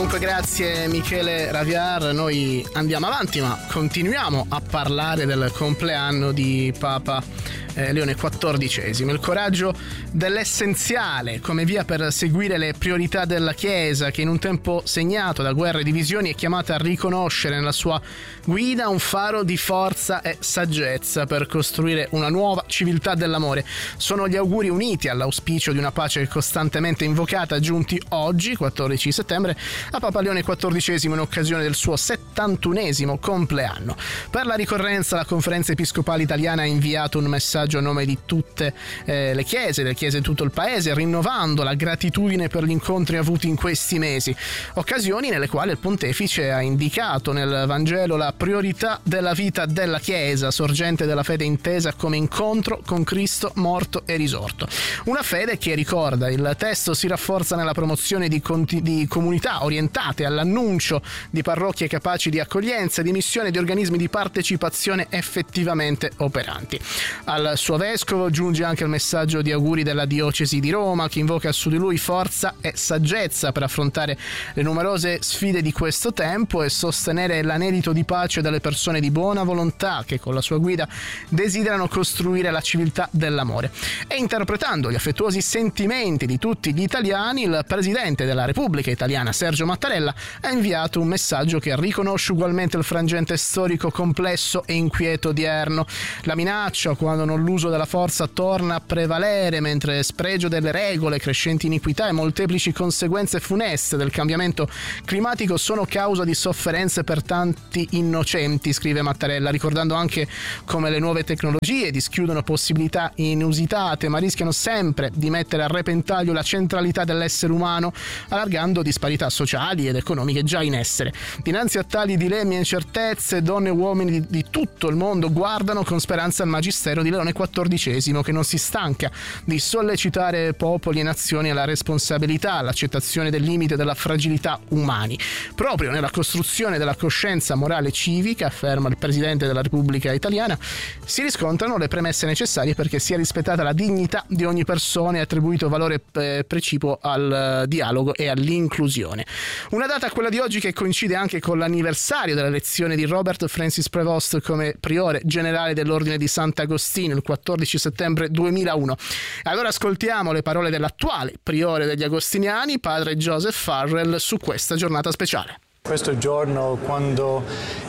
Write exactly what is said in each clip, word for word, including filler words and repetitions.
Dunque grazie Michele Raviar, noi andiamo avanti ma continuiamo a parlare del compleanno di Papa eh, Leone quattordicesimo. Il coraggio dell'essenziale come via per seguire le priorità della Chiesa, che in un tempo segnato da guerre e divisioni è chiamata a riconoscere nella sua guida un faro di forza e saggezza per costruire una nuova civiltà dell'amore. Sono gli auguri uniti all'auspicio di una pace costantemente invocata giunti oggi, quattordici settembre, a Papa Leone quattordicesimo in occasione del suo settantunesimo compleanno. Per la ricorrenza la Conferenza Episcopale Italiana ha inviato un messaggio a nome di tutte eh, le chiese, le chiese di tutto il paese, rinnovando la gratitudine per gli incontri avuti in questi mesi, occasioni nelle quali il pontefice ha indicato nel Vangelo la priorità della vita della Chiesa, sorgente della fede intesa come incontro con Cristo morto e risorto. Una fede che, ricorda il testo, si rafforza nella promozione di, conti- di comunità orientate all'annuncio di parrocchie capaci di accoglienza, di missione e di organismi di partecipazione effettivamente operanti. Al suo vescovo giunge anche il messaggio di auguri della diocesi di Roma, che invoca su di lui forza e saggezza per affrontare le numerose sfide di questo tempo e sostenere l'anelito di pace delle persone di buona volontà che con la sua guida desiderano costruire la civiltà dell'amore. E interpretando gli affettuosi sentimenti di tutti gli italiani, il Presidente della Repubblica Italiana Sergio Mattarella ha inviato un messaggio che riconosce ugualmente il frangente storico complesso e inquieto odierno. La minaccia, quando non l'uso della forza, torna a prevalere, mentre spregio delle regole, crescenti iniquità e molteplici conseguenze funeste del cambiamento climatico sono causa di sofferenze per tanti innocenti, scrive Mattarella, ricordando anche come le nuove tecnologie dischiudono possibilità inusitate ma rischiano sempre di mettere a repentaglio la centralità dell'essere umano, allargando disparità sociali ed economiche già in essere. Dinanzi a tali dilemmi e incertezze, donne e uomini di, di tutto il mondo guardano con speranza al magistero di Leone quattordicesimo, che non si stanca di sollecitare popoli e nazioni alla responsabilità, all'accettazione del limite della fragilità umani. Proprio nella costruzione della coscienza morale civica, afferma il Presidente della Repubblica Italiana, si riscontrano le premesse necessarie perché sia rispettata la dignità di ogni persona e attribuito valore eh, precipuo al uh, dialogo e all'inclusione. Una data, quella di oggi, che coincide anche con l'anniversario dell'elezione di Robert Francis Prevost come priore generale dell'Ordine di Sant'Agostino il quattordici settembre duemilauno. Allora ascoltiamo le parole dell'attuale priore degli Agostiniani, padre Joseph Farrell, su questa giornata speciale. Questo giorno, quando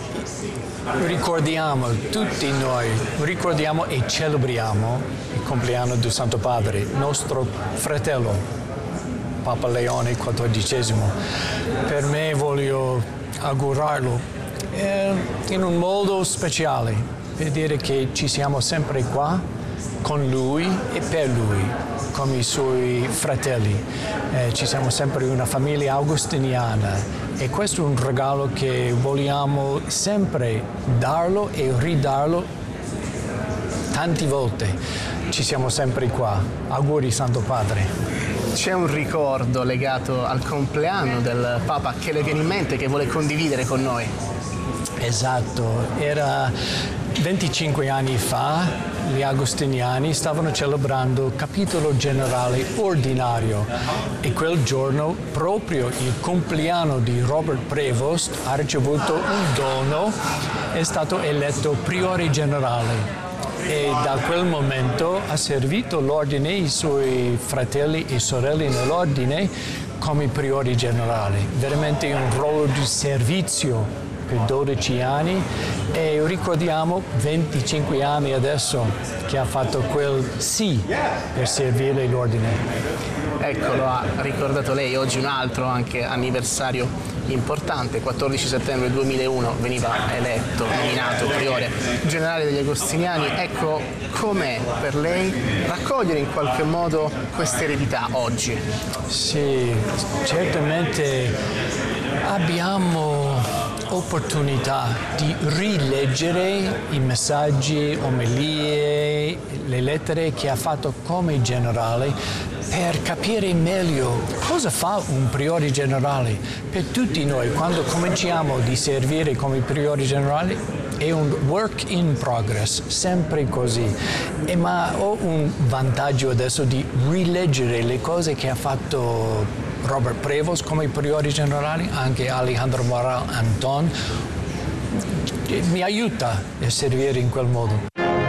ricordiamo, tutti noi ricordiamo e celebriamo il compleanno del Santo Padre, nostro fratello Papa Leone quattordicesimo, per me voglio augurarlo eh, in un modo speciale, per dire che ci siamo sempre qua con lui e per lui, come i suoi fratelli. Eh, ci siamo sempre una famiglia agostiniana e questo è un regalo che vogliamo sempre darlo e ridarlo tante volte. Ci siamo sempre qua. Auguri Santo Padre. C'è un ricordo legato al compleanno del Papa che le viene in mente, che vuole condividere con noi? Esatto, era venticinque anni fa, gli agostiniani stavano celebrando il capitolo generale ordinario e quel giorno proprio il compleanno di Robert Prevost ha ricevuto un dono, è stato eletto priore generale. E da quel momento ha servito l'ordine, i suoi fratelli e sorelle nell'ordine come priore generale. Veramente un ruolo di servizio per dodici anni e ricordiamo venticinque anni adesso che ha fatto quel sì per servire l'ordine. Ecco, lo ha ricordato lei, oggi un altro anche anniversario importante, quattordici settembre duemilauno veniva eletto, nominato priore generale degli Agostiniani. Ecco, com'è per lei raccogliere in qualche modo questa eredità oggi? Sì, certamente abbiamo opportunità di rileggere i messaggi, omelie, le lettere che ha fatto come generale per capire meglio cosa fa un priore generale. Per tutti noi, quando cominciamo di servire come priore generale, è un work in progress, sempre così. E ma ho un vantaggio adesso di rileggere le cose che ha fatto Robert Prevost come priore generale, anche Alejandro Moral Anton. Mi aiuta a servire in quel modo.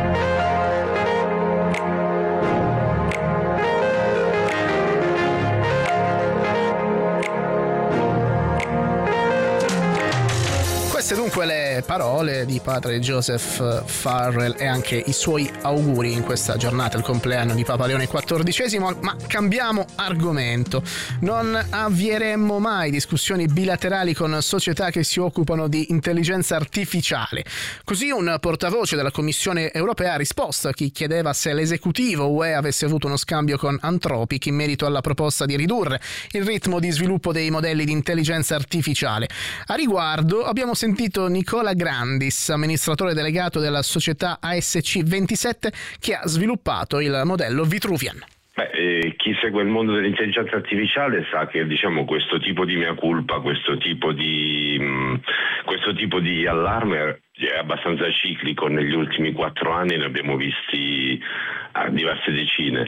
Queste dunque le parole di padre Joseph Farrell e anche i suoi auguri in questa giornata, il compleanno di Papa Leone quattordicesimo. Ma cambiamo argomento. Non avvieremmo mai discussioni bilaterali con società che si occupano di intelligenza artificiale. Così un portavoce della Commissione europea ha risposto a chi chiedeva se l'esecutivo U E avesse avuto uno scambio con Anthropic in merito alla proposta di ridurre il ritmo di sviluppo dei modelli di intelligenza artificiale. A riguardo abbiamo sentito Nicola Grandis, amministratore delegato della società A S C ventisette, che ha sviluppato il modello Vitruvian. Beh, eh, chi segue il mondo dell'intelligenza artificiale sa che, diciamo, questo tipo di mea culpa, questo tipo di mh, questo tipo di allarme è abbastanza ciclico. Negli ultimi quattro anni ne abbiamo visti a diverse decine.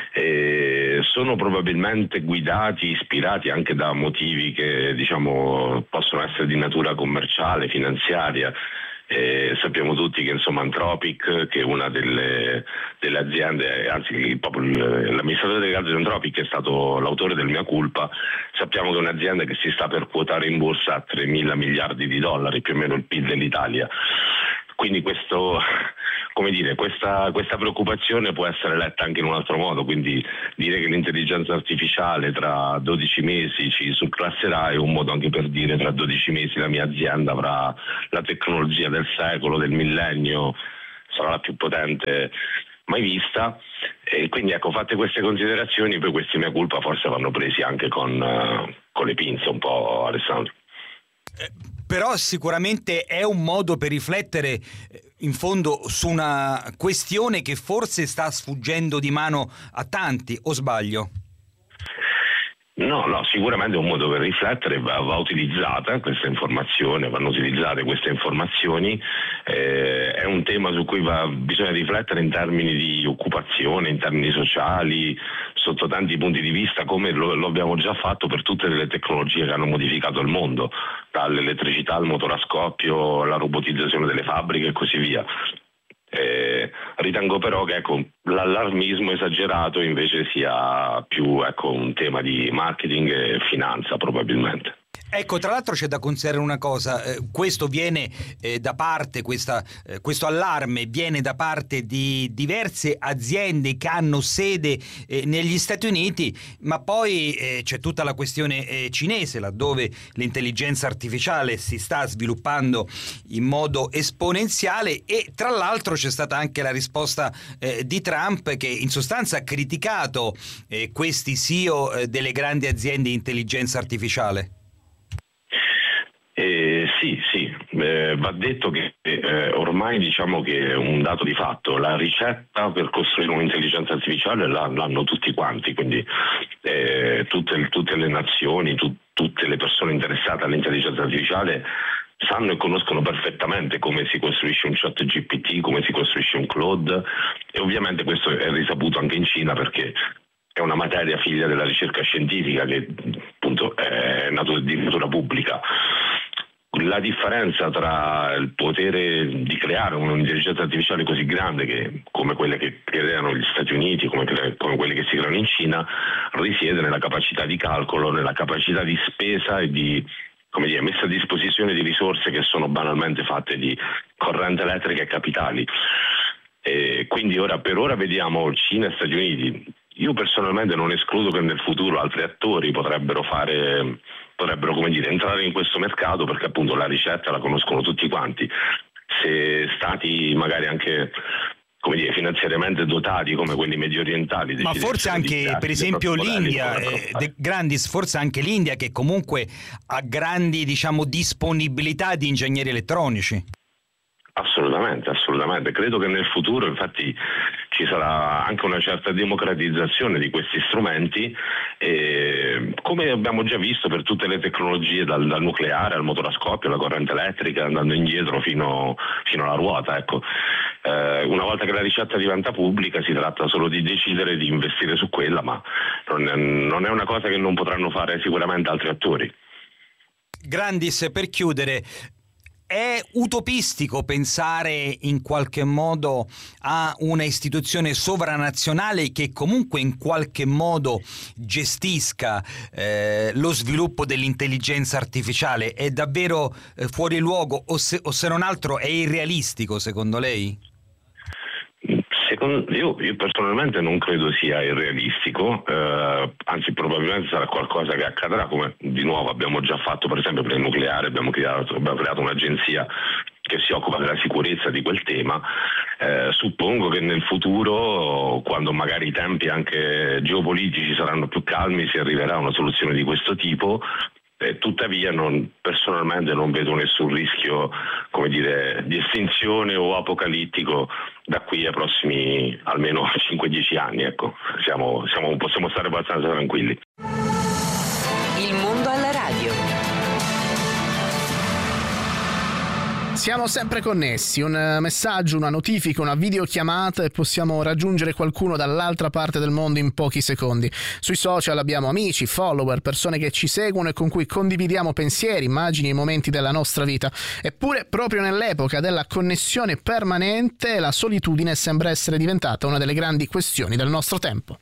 E sono probabilmente guidati, ispirati anche da motivi che, diciamo, possono essere di natura commerciale, finanziaria. Eh, sappiamo tutti che, insomma, Anthropic, che è una delle, delle aziende, anzi il, proprio l'amministratore delegato di Anthropic è stato l'autore del mea culpa, sappiamo che è un'azienda che si sta per quotare in borsa a tremila miliardi di dollari, più o meno il P I L dell'Italia. Quindi questo, come dire, questa, questa preoccupazione può essere letta anche in un altro modo, quindi dire che l'intelligenza artificiale tra dodici mesi ci surclasserà è un modo anche per dire tra dodici mesi la mia azienda avrà la tecnologia del secolo, del millennio, sarà la più potente mai vista. E quindi, ecco, fatte queste considerazioni, poi questi mea culpa forse vanno presi anche con, uh, con le pinze un po', Alessandro. Eh, però sicuramente è un modo per riflettere in fondo su una questione che forse sta sfuggendo di mano a tanti, o sbaglio? No, no, sicuramente è un modo per riflettere, va, va utilizzata questa informazione, vanno utilizzate queste informazioni, eh, è un tema su cui va, bisogna riflettere in termini di occupazione, in termini sociali, sotto tanti punti di vista, come lo, lo abbiamo già fatto per tutte le tecnologie che hanno modificato il mondo, dall'elettricità al motore a scoppio, alla robotizzazione delle fabbriche e così via. Eh, ritengo però che, ecco, l'allarmismo esagerato invece sia più, ecco, un tema di marketing e finanza probabilmente. Ecco, tra l'altro c'è da considerare una cosa, eh, questo viene eh, da parte, questa, eh, questo allarme viene da parte di diverse aziende che hanno sede eh, negli Stati Uniti, ma poi eh, c'è tutta la questione eh, cinese, laddove l'intelligenza artificiale si sta sviluppando in modo esponenziale, e tra l'altro c'è stata anche la risposta eh, di Trump, che in sostanza ha criticato eh, questi C E O eh, delle grandi aziende di intelligenza artificiale. Eh, sì, sì, eh, va detto che eh, ormai, diciamo che è un dato di fatto, la ricetta per costruire un'intelligenza artificiale l'hanno tutti quanti, quindi eh, tutte, tutte le nazioni, tu, tutte le persone interessate all'intelligenza artificiale sanno e conoscono perfettamente come si costruisce un chat G P T, come si costruisce un Claude, e ovviamente questo è risaputo anche in Cina, perché è una materia figlia della ricerca scientifica che, appunto, è nato di natura pubblica. La differenza tra il potere di creare un'intelligenza artificiale così grande, che, come quelle che creano gli Stati Uniti, come, come quelle che si creano in Cina, risiede nella capacità di calcolo, nella capacità di spesa e di, come dire, messa a disposizione di risorse che sono banalmente fatte di corrente elettrica e capitali. E quindi ora, per ora vediamo Cina e Stati Uniti. Io personalmente non escludo che nel futuro altri attori potrebbero fare, potrebbero, come dire, entrare in questo mercato, perché appunto la ricetta la conoscono tutti quanti. Se stati magari anche, come dire, finanziariamente dotati come quelli medio orientali, ma forse anche, per esempio, l'India, eh, De Grandis, forse anche l'India, che comunque ha grandi, diciamo, disponibilità di ingegneri elettronici. Assolutamente, assolutamente. Credo che nel futuro, infatti, ci sarà anche una certa democratizzazione di questi strumenti, e, come abbiamo già visto per tutte le tecnologie, dal, dal nucleare al motore a scoppio, alla corrente elettrica, andando indietro fino, fino alla ruota, ecco. eh, una volta che la ricetta diventa pubblica si tratta solo di decidere di investire su quella, ma non è, non è una cosa che non potranno fare sicuramente altri attori. Grandis, per chiudere, è utopistico pensare in qualche modo a una istituzione sovranazionale che comunque in qualche modo gestisca eh, lo sviluppo dell'intelligenza artificiale? È davvero eh, fuori luogo o se, o se non altro è irrealistico secondo lei? Secondo, io, io personalmente non credo sia irrealistico, eh, anzi probabilmente sarà qualcosa che accadrà, come di nuovo abbiamo già fatto per esempio per il nucleare, abbiamo creato, abbiamo creato un'agenzia che si occupa della sicurezza di quel tema. Eh, suppongo che nel futuro, quando magari i tempi anche geopolitici saranno più calmi, si arriverà a una soluzione di questo tipo. Eh, tuttavia non, personalmente non vedo nessun rischio, come dire, di estinzione o apocalittico da qui ai prossimi almeno cinque dieci anni, ecco. Siamo, siamo, possiamo stare abbastanza tranquilli. Il mondo alla radio. Siamo sempre connessi, un messaggio, una notifica, una videochiamata e possiamo raggiungere qualcuno dall'altra parte del mondo in pochi secondi. Sui social abbiamo amici, follower, persone che ci seguono e con cui condividiamo pensieri, immagini e momenti della nostra vita. Eppure, proprio nell'epoca della connessione permanente, la solitudine sembra essere diventata una delle grandi questioni del nostro tempo.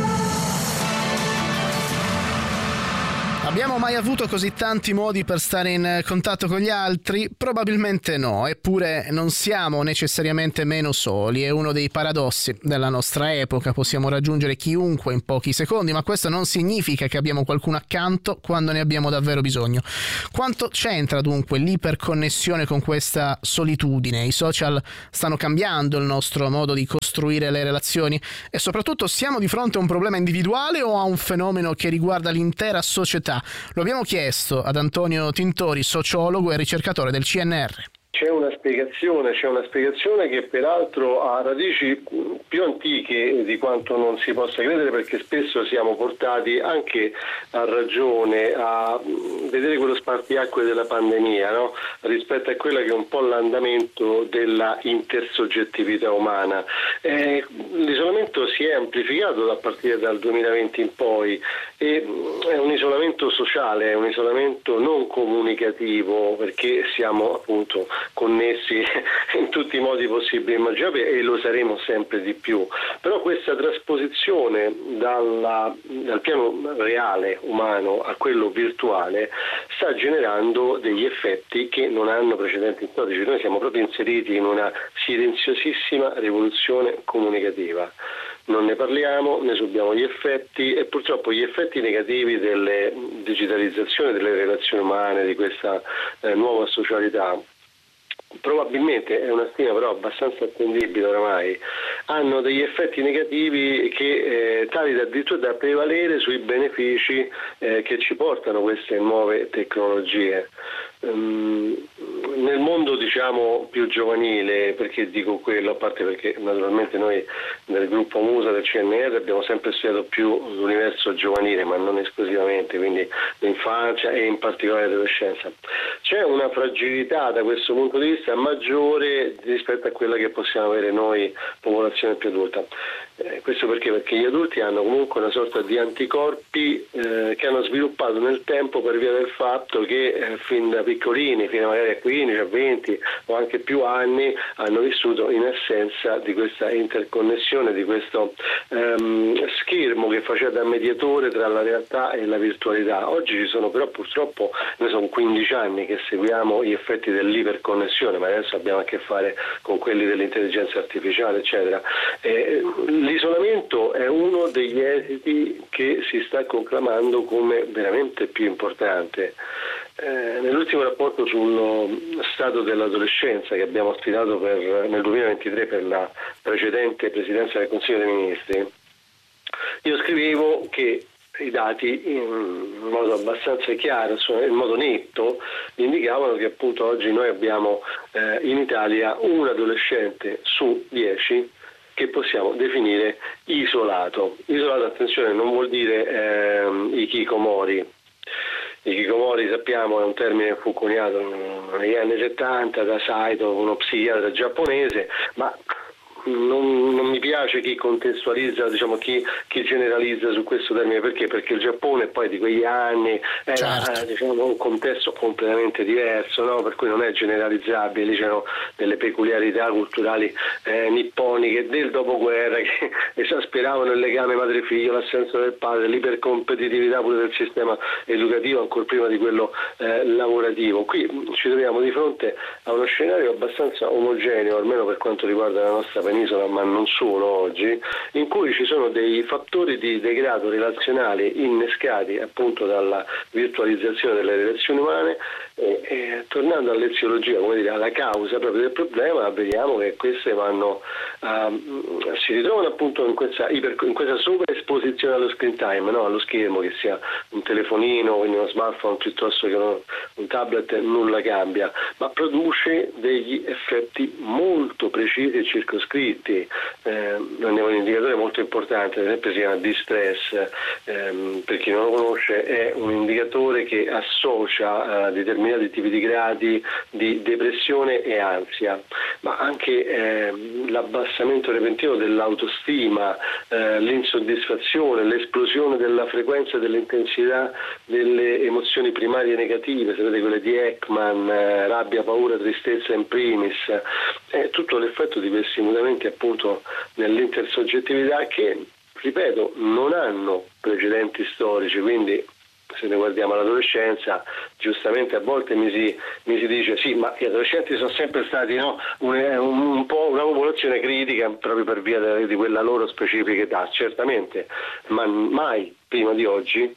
Abbiamo mai avuto così tanti modi per stare in contatto con gli altri? Probabilmente no, eppure non siamo necessariamente meno soli, è uno dei paradossi della nostra epoca, possiamo raggiungere chiunque in pochi secondi, ma questo non significa che abbiamo qualcuno accanto quando ne abbiamo davvero bisogno. Quanto c'entra dunque l'iperconnessione con questa solitudine? I social stanno cambiando il nostro modo di costruire le relazioni e soprattutto siamo di fronte a un problema individuale o a un fenomeno che riguarda l'intera società? Lo abbiamo chiesto ad Antonio Tintori, sociologo e ricercatore del C N R. C'è una spiegazione, c'è una spiegazione che peraltro ha radici più antiche di quanto non si possa credere, perché spesso siamo portati anche a ragione a vedere quello spartiacque della pandemia, no? Rispetto a quello che è un po' l'andamento della intersoggettività umana. Eh, l'isolamento si è amplificato a partire dal duemilaventi in poi e è un isolamento sociale, è un isolamento non comunicativo, perché siamo appunto connessi in tutti i modi possibili e immaginabili e lo saremo sempre di più. Però questa trasposizione dalla, dal piano reale umano a quello virtuale sta generando degli effetti che non hanno precedenti storici. Noi siamo proprio inseriti in una silenziosissima rivoluzione comunicativa. Non ne parliamo, ne subiamo gli effetti e purtroppo gli effetti negativi delle digitalizzazione delle relazioni umane, di questa eh, nuova socialità. Probabilmente è una stima però abbastanza attendibile oramai, hanno degli effetti negativi che eh, tali da addirittura da prevalere sui benefici eh, che ci portano queste nuove tecnologie. Um, nel mondo diciamo più giovanile, perché dico quello, a parte perché naturalmente noi nel gruppo Musa del C N R abbiamo sempre studiato più l'universo giovanile, ma non esclusivamente, quindi l'infanzia e in particolare l'adolescenza. C'è una fragilità da questo punto di vista maggiore rispetto a quella che possiamo avere noi, popolazione più adulta. Eh, questo perché? Perché gli adulti hanno comunque una sorta di anticorpi eh, che hanno sviluppato nel tempo per via del fatto che eh, fin da piccolini, fino magari a quindici, a venti o anche più anni, hanno vissuto in assenza di questa interconnessione, di questo ehm, schermo che faceva da mediatore tra la realtà e la virtualità. Oggi ci sono però purtroppo, noi sono quindici anni che seguiamo gli effetti dell'iperconnessione, ma adesso abbiamo a che fare con quelli dell'intelligenza artificiale, eccetera. Eh, l'isolamento è uno degli esiti che si sta conclamando come veramente più importante. Eh, nell'ultimo rapporto sullo stato dell'adolescenza che abbiamo stilato per, nel duemilaventitré per la precedente presidenza del Consiglio dei Ministri, io scrivevo che i dati in modo abbastanza chiaro, in modo netto, indicavano che appunto oggi noi abbiamo eh, in Italia un adolescente su dieci che possiamo definire isolato. Isolato, attenzione, non vuol dire eh, hikikomori. Hikikomori, sappiamo, è un termine che fu coniato negli anni settanta da Saito, uno psichiatra giapponese, ma non, non mi piace chi contestualizza, diciamo chi, chi generalizza su questo termine, perché? Perché il Giappone poi di quegli anni era certo. eh, diciamo, un contesto completamente diverso, no? Per cui non è generalizzabile, lì c'erano delle peculiarità culturali eh, nipponiche del dopoguerra che esasperavano il legame madre-figlio, l'assenza del padre, l'ipercompetitività pure del sistema educativo ancora prima di quello eh, lavorativo. Qui ci troviamo di fronte a uno scenario abbastanza omogeneo, almeno per quanto riguarda la nostra penisola, ma non solo oggi, in cui ci sono dei fattori di degrado relazionale innescati appunto dalla virtualizzazione delle relazioni umane e, e tornando all'eziologia, come dire, alla causa proprio del problema, vediamo che queste vanno uh, si ritrovano appunto in questa, iper, in questa sovraesposizione allo screen time, no? Allo schermo, che sia un telefonino, quindi uno smartphone piuttosto che uno, un tablet, nulla cambia, ma produce degli effetti molto precisi e circoscritti. Eh, andiamo a un indicatore molto importante, ad esempio si chiama distress, ehm, per chi non lo conosce è un indicatore che associa eh, determinati tipi di gradi di depressione e ansia, ma anche eh, l'abbassamento repentino dell'autostima, eh, l'insoddisfazione, l'esplosione della frequenza e dell'intensità delle emozioni primarie negative, sapete quelle di Ekman, eh, rabbia, paura, tristezza in primis, è tutto l'effetto di questi mutamenti appunto nell'intersoggettività che, ripeto, non hanno precedenti storici, quindi se ne guardiamo all'adolescenza, giustamente a volte mi si, mi si dice sì, ma gli adolescenti sono sempre stati no, un, un, un po' una popolazione critica proprio per via di quella loro specifica età, certamente, ma mai prima di oggi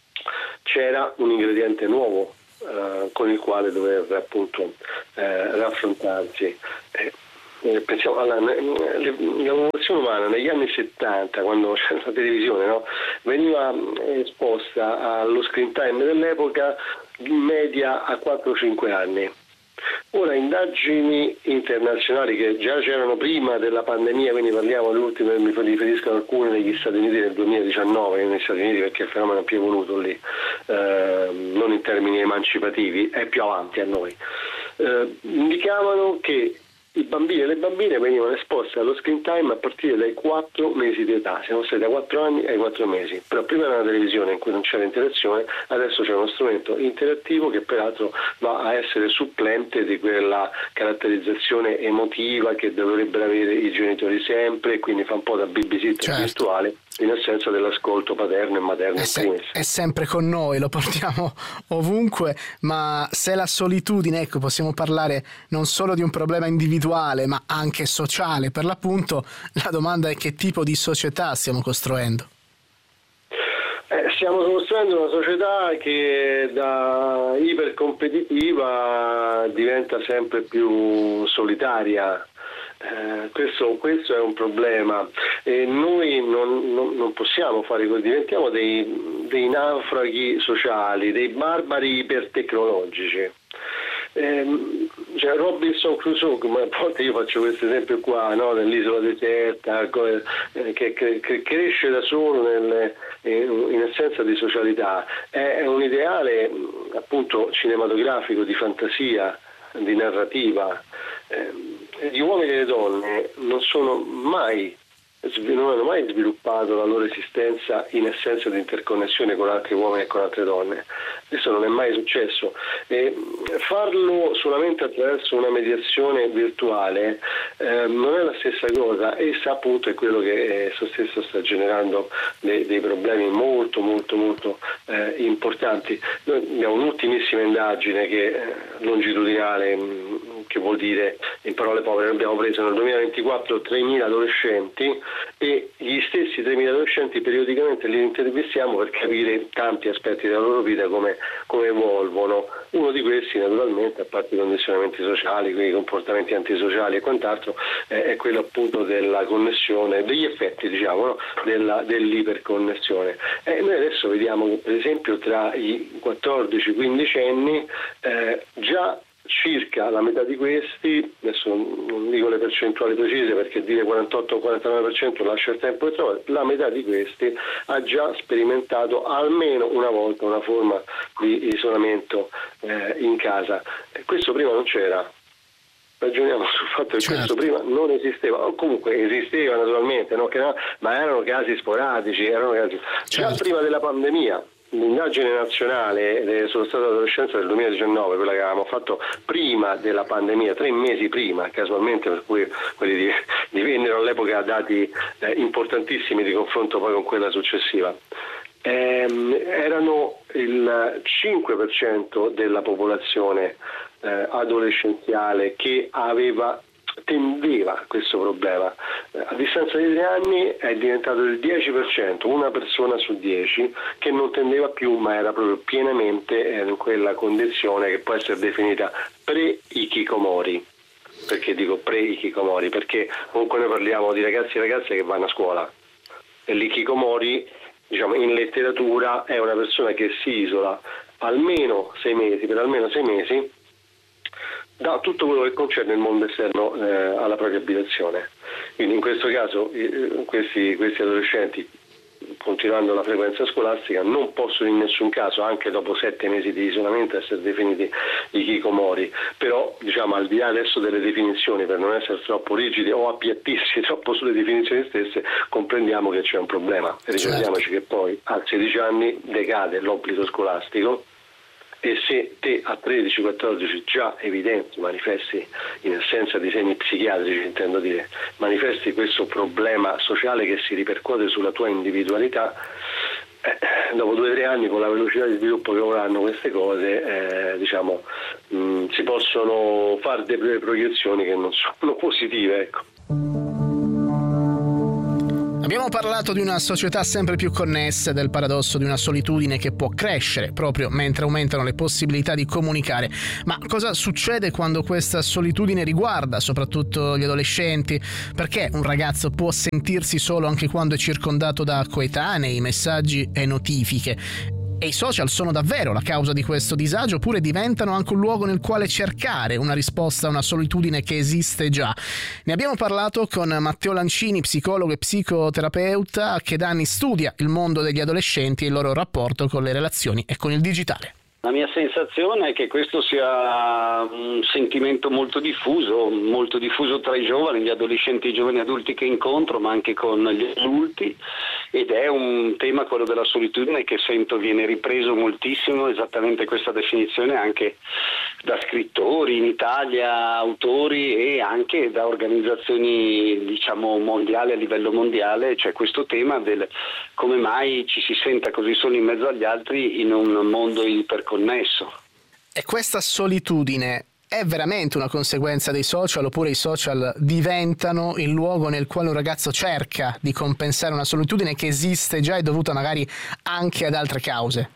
c'era un ingrediente nuovo Uh, con il quale dover appunto eh, raffrontarsi. Eh, eh, pensiamo alla popolazione umana negli anni settanta, quando c'era la televisione, no? Veniva esposta allo screen time dell'epoca in media a quattro cinque anni. Ora, indagini internazionali che già c'erano prima della pandemia, quindi parliamo dell'ultimo, mi riferisco ad alcune negli Stati Uniti del duemiladiciannove, negli Stati Uniti perché il fenomeno è più evoluto lì, eh, non in termini emancipativi, è più avanti a noi, eh, indicavano che i bambini e le bambine venivano esposti allo screen time a partire dai quattro mesi di età, siamo stati da quattro anni ai quattro mesi, però prima era una televisione in cui non c'era interazione, adesso c'è uno strumento interattivo che peraltro va a essere supplente di quella caratterizzazione emotiva che dovrebbero avere i genitori sempre, quindi fa un po' da babysitter certo. virtuale, in assenza dell'ascolto paterno e materno. È, se- è sempre con noi, lo portiamo ovunque, ma se la solitudine, ecco, possiamo parlare non solo di un problema individuale ma anche sociale, per l'appunto, la domanda è che tipo di società stiamo costruendo? Eh, stiamo costruendo una società che da ipercompetitiva diventa sempre più solitaria. Eh, questo, questo è un problema e noi non, non, non possiamo fare così, diventiamo dei, dei naufraghi sociali, dei barbari ipertecnologici. Eh, cioè Robinson Crusoe, come a volte io faccio questo esempio qua, no? Nell'isola deserta, eh, che, che, che cresce da solo nel, in assenza di socialità, è, è un ideale appunto cinematografico, di fantasia, di narrativa. Eh, gli uomini e le donne non sono mai non hanno mai sviluppato la loro esistenza in assenza di interconnessione con altri uomini e con altre donne. Questo non è mai successo. E farlo solamente attraverso una mediazione virtuale eh, non è la stessa cosa. Essa appunto è quello che esso stesso sta generando dei, dei problemi molto molto molto eh, importanti. Noi abbiamo un'ultimissima indagine che eh, longitudinale mh, che vuol dire in parole povere, abbiamo preso nel duemilaventiquattro tremila adolescenti e gli stessi tremila adolescenti periodicamente li intervistiamo per capire tanti aspetti della loro vita, come, come evolvono. Uno di questi naturalmente, a parte i condizionamenti sociali, quindi i comportamenti antisociali e quant'altro, eh, è quello appunto della connessione, degli effetti diciamo no? della, dell'iperconnessione. E noi adesso vediamo che per esempio tra i quattordici quindici anni eh, già circa la metà di questi, adesso non dico le percentuali precise perché dire quarantotto o quarantanove per cento lascia il tempo che trova, la metà di questi ha già sperimentato almeno una volta una forma di isolamento eh, in casa. Questo prima non c'era. ragioniamo sul fatto che certo. questo prima non esisteva, o comunque esisteva naturalmente, no? Che no, ma erano casi sporadici, erano casi... Certo. Già prima della pandemia, l'indagine nazionale sullo stato dell'adolescenza del duemiladiciannove, quella che avevamo fatto prima della pandemia, tre mesi prima, casualmente, per cui quelli divennero all'epoca dati eh, importantissimi di confronto poi con quella successiva. Ehm, erano il cinque per cento della popolazione eh, adolescenziale che aveva tendeva a questo problema. Eh, a distanza di tre anni è diventato il dieci per cento, una persona su dieci che non tendeva più, ma era proprio pienamente in quella condizione che può essere definita pre-hikikomori. Perché dico pre-hikikomori? Perché comunque noi parliamo di ragazzi e ragazze che vanno a scuola, e l'hikikomori, diciamo, in letteratura è una persona che si isola almeno sei mesi, per almeno sei mesi, da tutto quello che concerne il mondo esterno eh, alla propria abitazione. Quindi in questo caso eh, questi, questi adolescenti, continuando la frequenza scolastica, non possono in nessun caso, anche dopo sette mesi di isolamento, essere definiti hikikomori. Però, diciamo, al di là adesso delle definizioni, per non essere troppo rigidi o appiattirsi troppo sulle definizioni stesse, comprendiamo che c'è un problema. E ricordiamoci che poi a sedici anni decade l'obbligo scolastico, e se te a tredici quattordici già evidenti, manifesti, in assenza di segni psichiatrici intendo dire, manifesti questo problema sociale che si ripercuote sulla tua individualità, eh, dopo due o tre anni, con la velocità di sviluppo che avranno queste cose, eh, diciamo mh, si possono fare delle proiezioni che non sono positive, ecco. Abbiamo parlato di una società sempre più connessa e del paradosso di una solitudine che può crescere proprio mentre aumentano le possibilità di comunicare. Ma cosa succede quando questa solitudine riguarda soprattutto gli adolescenti? Perché un ragazzo può sentirsi solo anche quando è circondato da coetanei, messaggi e notifiche? E i social sono davvero la causa di questo disagio, oppure diventano anche un luogo nel quale cercare una risposta a una solitudine che esiste già? Ne abbiamo parlato con Matteo Lancini, psicologo e psicoterapeuta che da anni studia il mondo degli adolescenti e il loro rapporto con le relazioni e con il digitale. La mia sensazione è che questo sia un sentimento molto diffuso, molto diffuso tra i giovani, gli adolescenti e i giovani adulti che incontro, ma anche con gli adulti, ed è un tema, quello della solitudine, che sento viene ripreso moltissimo, esattamente questa definizione, anche da scrittori in Italia, autori, e anche da organizzazioni, diciamo, mondiali, a livello mondiale. C'è questo tema del come mai ci si senta così soli in mezzo agli altri in un mondo iperconnesso. E questa solitudine è veramente una conseguenza dei social, oppure i social diventano il luogo nel quale un ragazzo cerca di compensare una solitudine che esiste già e dovuta magari anche ad altre cause?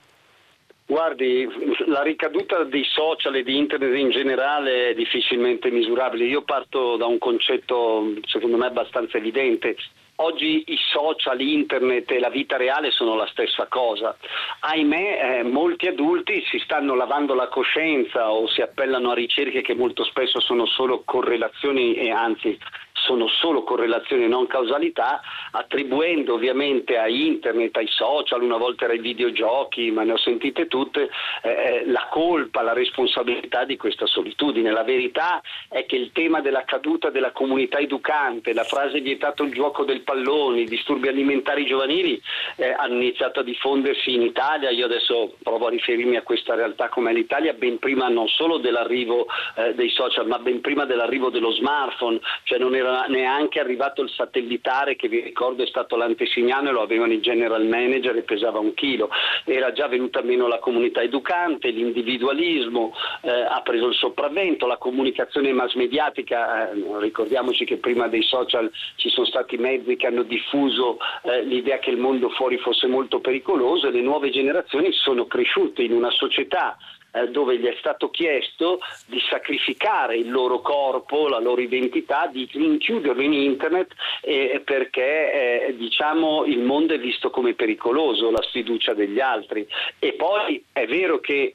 Guardi, la ricaduta dei social e di internet in generale è difficilmente misurabile. Io parto da un concetto secondo me abbastanza evidente. Oggi i social, internet e la vita reale sono la stessa cosa. Ahimè, eh, molti adulti si stanno lavando la coscienza o si appellano a ricerche che molto spesso sono solo correlazioni, e anzi sono solo correlazioni e non causalità, attribuendo ovviamente a internet, ai social, una volta era ai videogiochi, ma ne ho sentite tutte, eh, la colpa, la responsabilità di questa solitudine. La verità è che il tema della caduta della comunità educante, la frase vietato il gioco del pallone, i disturbi alimentari giovanili eh, hanno iniziato a diffondersi in Italia. Io adesso provo a riferirmi a questa realtà come l'Italia, ben prima non solo dell'arrivo eh, dei social, ma ben prima dell'arrivo dello smartphone, cioè non era neanche arrivato il satellitare, che vi ricordo è stato l'antesignano e lo avevano i general manager e pesava un chilo. Era già venuta meno la comunità educante, l'individualismo eh, ha preso il sopravvento, la comunicazione mass mediatica, eh, ricordiamoci che prima dei social ci sono stati mezzi che hanno diffuso eh, l'idea che il mondo fuori fosse molto pericoloso, e le nuove generazioni sono cresciute in una società dove gli è stato chiesto di sacrificare il loro corpo, la loro identità, di rinchiuderlo in internet, eh, perché eh, diciamo il mondo è visto come pericoloso, la sfiducia degli altri. E poi è vero che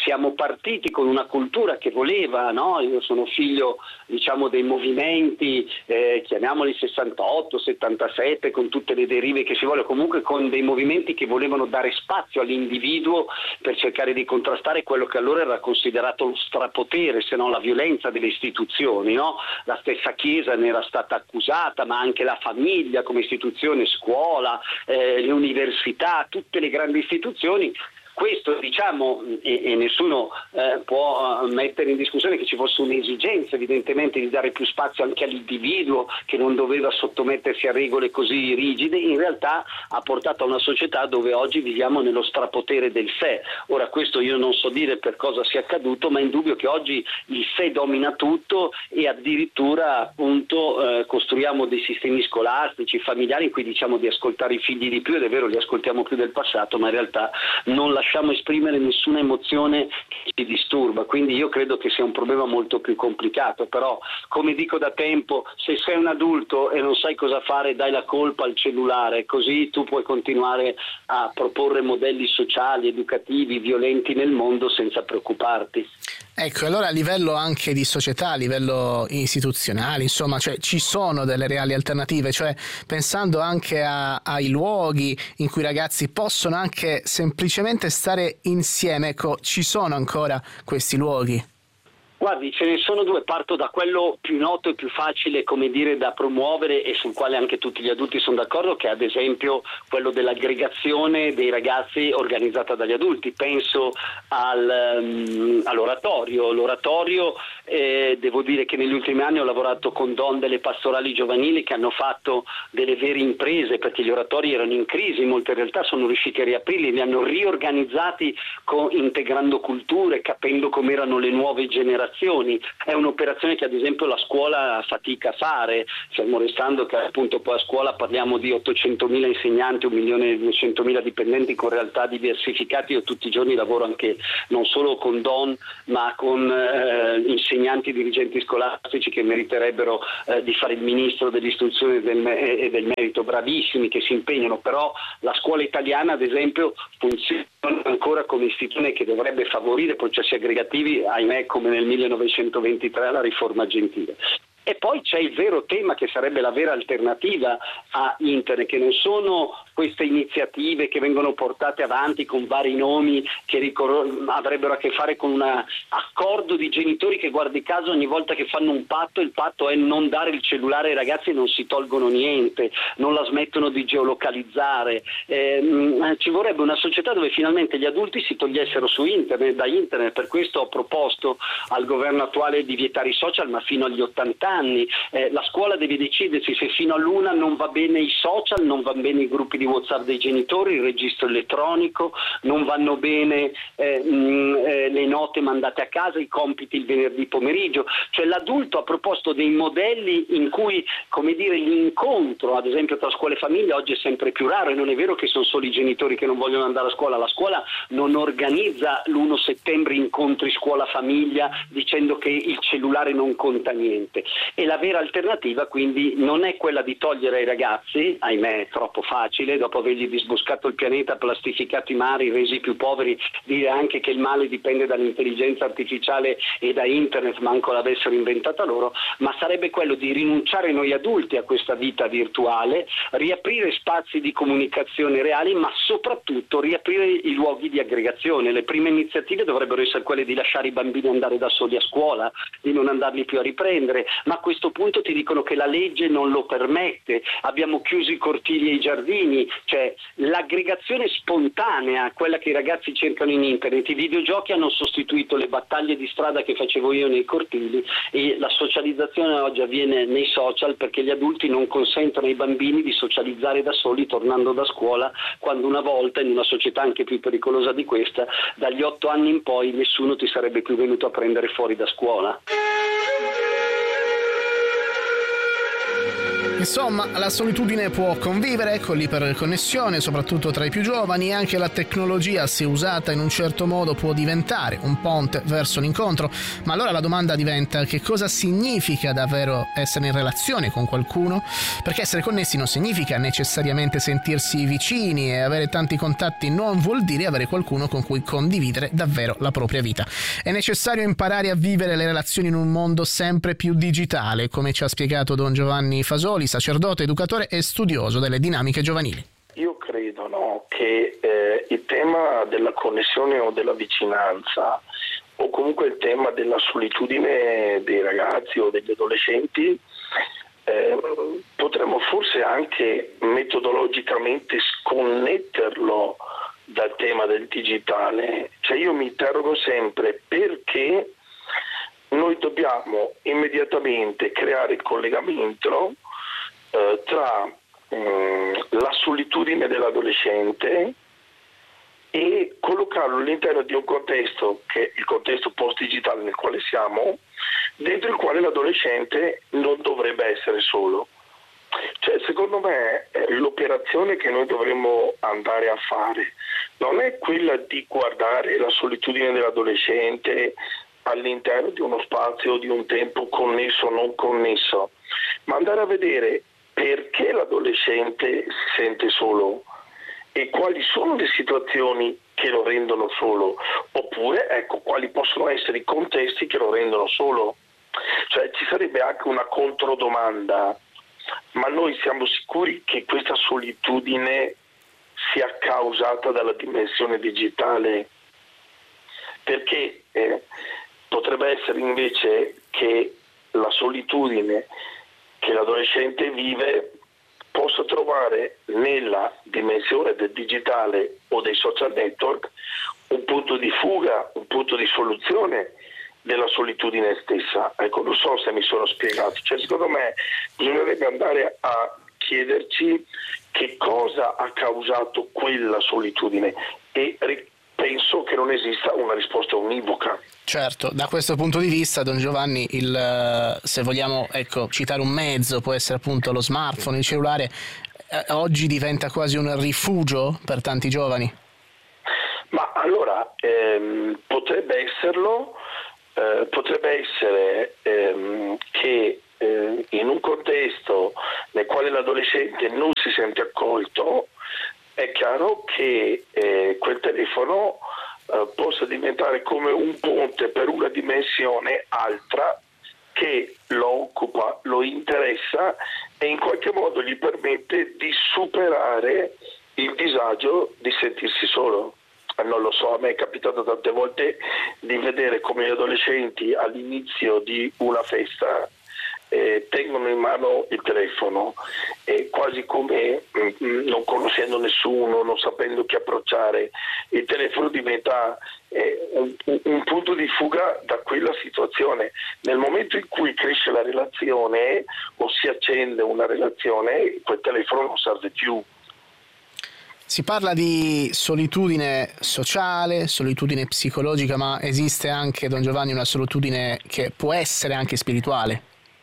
siamo partiti con una cultura che voleva, no? Io sono figlio, diciamo, dei movimenti, eh, chiamiamoli sessantotto, settantasette, con tutte le derive che si vuole, comunque con dei movimenti che volevano dare spazio all'individuo per cercare di contrastare quello che allora era considerato lo strapotere, se non la violenza delle istituzioni, no? La stessa Chiesa ne era stata accusata, ma anche la famiglia come istituzione, scuola, eh, le università, tutte le grandi istituzioni. Questo, diciamo, e, e nessuno eh, può mettere in discussione che ci fosse un'esigenza evidentemente di dare più spazio anche all'individuo, che non doveva sottomettersi a regole così rigide, in realtà ha portato a una società dove oggi viviamo nello strapotere del sé. Ora, questo io non so dire per cosa sia accaduto, ma è indubbio che oggi il sé domina tutto e addirittura appunto eh, costruiamo dei sistemi scolastici, familiari in cui diciamo di ascoltare i figli di più, ed è vero, li ascoltiamo più del passato, ma in realtà non la lasciamo esprimere nessuna emozione che ci disturba, quindi io credo che sia un problema molto più complicato. Però, come dico da tempo, se sei un adulto e non sai cosa fare, dai la colpa al cellulare, così tu puoi continuare a proporre modelli sociali, educativi, violenti nel mondo senza preoccuparti. Ecco, allora a livello anche di società, a livello istituzionale, insomma, cioè ci sono delle reali alternative, cioè pensando anche a, ai luoghi in cui i ragazzi possono anche semplicemente stare insieme, ecco, ci sono ancora questi luoghi? Guardi, ce ne sono due, parto da quello più noto e più facile, come dire, da promuovere e sul quale anche tutti gli adulti sono d'accordo, che è ad esempio quello dell'aggregazione dei ragazzi organizzata dagli adulti. Penso al, um, all'oratorio. L'oratorio, eh, devo dire che negli ultimi anni ho lavorato con Don delle pastorali giovanili che hanno fatto delle vere imprese, perché gli oratori erano in crisi, in molte realtà sono riusciti a riaprirli, li hanno riorganizzati con, integrando culture, capendo come erano le nuove generazioni. È un'operazione che ad esempio la scuola fatica a fare, fermo restando che appunto poi a scuola parliamo di ottocentomila insegnanti, un milione e duecentomila dipendenti con realtà diversificate. Io tutti i giorni lavoro anche non solo con Don ma con eh, insegnanti, dirigenti scolastici che meriterebbero eh, di fare il ministro dell'istruzione e del, e del merito, bravissimi, che si impegnano. Però la scuola italiana ad esempio funziona ancora come istituzione che dovrebbe favorire processi aggregativi, ahimè, come nel millenovecentoventitré alla riforma Gentile. E poi c'è il vero tema che sarebbe la vera alternativa a internet, che non sono queste iniziative che vengono portate avanti con vari nomi che ricor- avrebbero a che fare con un accordo di genitori che, guardi caso, ogni volta che fanno un patto, il patto è non dare il cellulare ai ragazzi e non si tolgono niente, non la smettono di geolocalizzare. Eh, ci vorrebbe una società dove finalmente gli adulti si togliessero su internet, da internet. Per questo ho proposto al governo attuale di vietare i social, ma fino agli ottanta anni. Eh, la scuola deve decidersi se fino all'una non va bene i social, non vanno bene i gruppi di WhatsApp dei genitori, il registro elettronico, non vanno bene eh, mh, eh, le note mandate a casa, i compiti il venerdì pomeriggio. Cioè l'adulto ha proposto dei modelli in cui, come dire, l'incontro ad esempio tra scuola e famiglia oggi è sempre più raro, e non è vero che sono solo i genitori che non vogliono andare a scuola. La scuola non organizza l'primo settembre incontri scuola-famiglia dicendo che il cellulare non conta niente. E la vera alternativa quindi non è quella di togliere ai ragazzi, ahimè è troppo facile, dopo avergli disboscato il pianeta, plastificato i mari, resi più poveri, dire anche che il male dipende dall'intelligenza artificiale e da internet, manco l'avessero inventata loro, ma sarebbe quello di rinunciare noi adulti a questa vita virtuale, riaprire spazi di comunicazione reali, ma soprattutto riaprire i luoghi di aggregazione. Le prime iniziative dovrebbero essere quelle di lasciare i bambini andare da soli a scuola, di non andarli più a riprendere, ma a questo punto ti dicono che la legge non lo permette, abbiamo chiuso i cortili e i giardini. Cioè l'aggregazione spontanea, quella che i ragazzi cercano in internet, i videogiochi hanno sostituito le battaglie di strada che facevo io nei cortili, e la socializzazione oggi avviene nei social perché gli adulti non consentono ai bambini di socializzare da soli tornando da scuola, quando una volta, in una società anche più pericolosa di questa, dagli otto anni in poi nessuno ti sarebbe più venuto a prendere fuori da scuola. Insomma, la solitudine può convivere con l'iperconnessione, soprattutto tra i più giovani, e anche la tecnologia, se usata in un certo modo, può diventare un ponte verso l'incontro. Ma allora la domanda diventa: che cosa significa davvero essere in relazione con qualcuno? Perché essere connessi non significa necessariamente sentirsi vicini, e avere tanti contatti non vuol dire avere qualcuno con cui condividere davvero la propria vita. È necessario imparare a vivere le relazioni in un mondo sempre più digitale, come ci ha spiegato Don Giovanni Fasoli, sacerdote, educatore e studioso delle dinamiche giovanili. Io credo no, che eh, il tema della connessione o della vicinanza, o comunque il tema della solitudine dei ragazzi o degli adolescenti, eh, potremmo forse anche metodologicamente sconnetterlo dal tema del digitale. Cioè io mi interrogo sempre perché noi dobbiamo immediatamente creare il collegamento eh, tra eh, la solitudine dell'adolescente e collocarlo all'interno di un contesto, che è il contesto post-digitale nel quale siamo, dentro il quale l'adolescente non dovrebbe essere solo. Cioè, secondo me l'operazione che noi dovremmo andare a fare non è quella di guardare la solitudine dell'adolescente all'interno di uno spazio, di un tempo connesso o non connesso, ma andare a vedere perché l'adolescente si sente solo e quali sono le situazioni che lo rendono solo, oppure ecco quali possono essere i contesti che lo rendono solo. Cioè ci sarebbe anche una controdomanda: ma noi siamo sicuri che questa solitudine sia causata dalla dimensione digitale? Perché eh, potrebbe essere invece che la solitudine che l'adolescente vive possa trovare nella dimensione del digitale o dei social network un punto di fuga, un punto di soluzione della solitudine stessa. Ecco, non so se mi sono spiegato. Cioè, secondo me bisognerebbe andare a chiederci che cosa ha causato quella solitudine, e penso che non esista una risposta univoca. Certo, da questo punto di vista, Don Giovanni, il, se vogliamo ecco, citare un mezzo, può essere appunto lo smartphone, il cellulare, eh, oggi diventa quasi un rifugio per tanti giovani? Ma allora, ehm, potrebbe esserlo, eh, potrebbe essere ehm, che eh, in un contesto nel quale l'adolescente non si sente accolto, è chiaro che eh, quel telefono eh, possa diventare come un ponte per una dimensione altra che lo occupa, lo interessa e in qualche modo gli permette di superare il disagio di sentirsi solo. Non lo so, a me è capitato tante volte di vedere come gli adolescenti all'inizio di una festa eh, tengono in mano il telefono e quasi come mh, non conoscendo nessuno, non sapendo chi approcciare, il telefono diventa eh, un, un punto di fuga da quella situazione. Nel momento in cui cresce la relazione o si accende una relazione, quel telefono non serve più. Si parla di solitudine sociale, solitudine psicologica, ma esiste anche, Don Giovanni, una solitudine che può essere anche spirituale?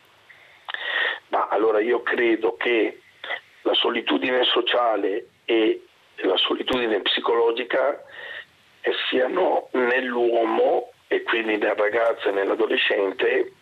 Ma allora io credo che la solitudine sociale e la solitudine psicologica siano nell'uomo e quindi nel ragazzo e nell'adolescente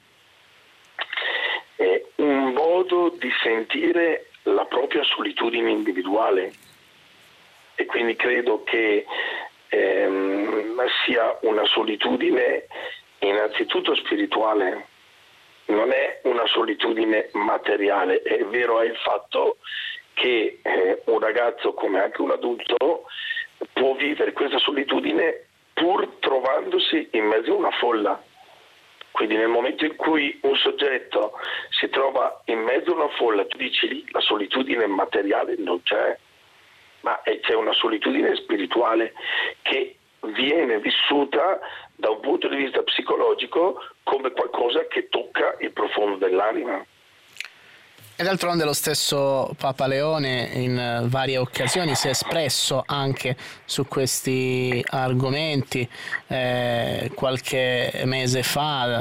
eh, un modo di sentire la propria solitudine individuale. E quindi credo che ehm, sia una solitudine innanzitutto spirituale, non è una solitudine materiale. È vero è il fatto che eh, un ragazzo come anche un adulto può vivere questa solitudine pur trovandosi in mezzo a una folla. Quindi nel momento in cui un soggetto si trova in mezzo a una folla, tu dici lì la solitudine materiale non c'è, ma c'è una solitudine spirituale che viene vissuta da un punto di vista psicologico come qualcosa che tocca il profondo dell'anima. E d'altronde lo stesso Papa Leone in varie occasioni si è espresso anche su questi argomenti. Eh, qualche mese fa,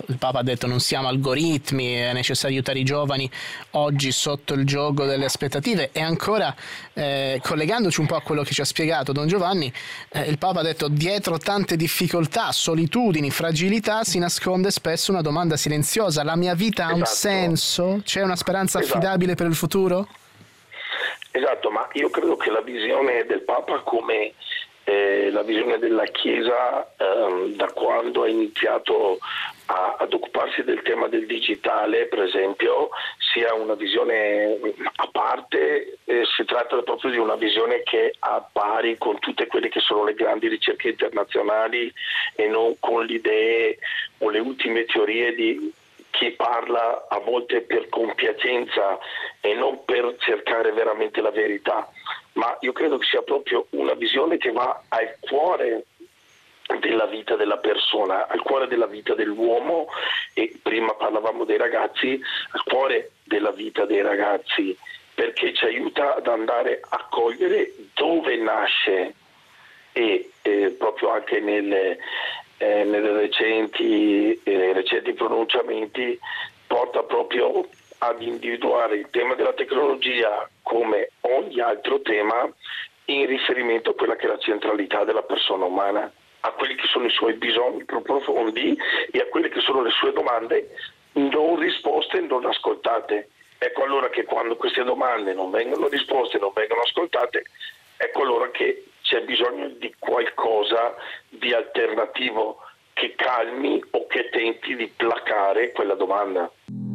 il Papa ha detto non siamo algoritmi, è necessario aiutare i giovani oggi sotto il gioco delle aspettative, e ancora eh, collegandoci un po' a quello che ci ha spiegato Don Giovanni, eh, il Papa ha detto dietro tante difficoltà, solitudini, fragilità si nasconde spesso una domanda silenziosa: la mia vita ha un esatto. senso? C'è una speranza esatto. affidabile per il futuro? Esatto, ma io credo che la visione del Papa, come eh, la visione della Chiesa ehm, da quando ha iniziato a, ad occuparsi del tema del digitale, per esempio, sia una visione a parte, eh, si tratta proprio di una visione che ha pari con tutte quelle che sono le grandi ricerche internazionali e non con le idee o le ultime teorie di chi parla a volte per compiacenza e non per cercare veramente la verità, ma io credo che sia proprio una visione che va al cuore della vita della persona, al cuore della vita dell'uomo, e prima parlavamo dei ragazzi, al cuore della vita dei ragazzi, perché ci aiuta ad andare a cogliere dove nasce e eh, proprio anche nelle Eh, nelle recenti, eh, recenti pronunciamenti porta proprio ad individuare il tema della tecnologia come ogni altro tema in riferimento a quella che è la centralità della persona umana, a quelli che sono i suoi bisogni più profondi e a quelle che sono le sue domande non risposte, non ascoltate. Ecco allora che quando queste domande non vengono risposte, non vengono ascoltate, ecco allora che c'è bisogno di qualcosa di alternativo che calmi o che tenti di placare quella domanda.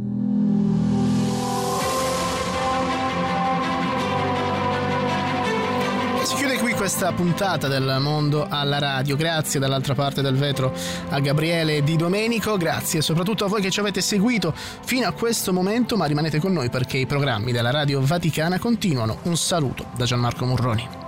Si chiude qui questa puntata del Mondo alla Radio. Grazie dall'altra parte del vetro a Gabriele Di Domenico, grazie soprattutto a voi che ci avete seguito fino a questo momento, ma rimanete con noi perché i programmi della Radio Vaticana continuano. Un saluto da Gianmarco Murroni.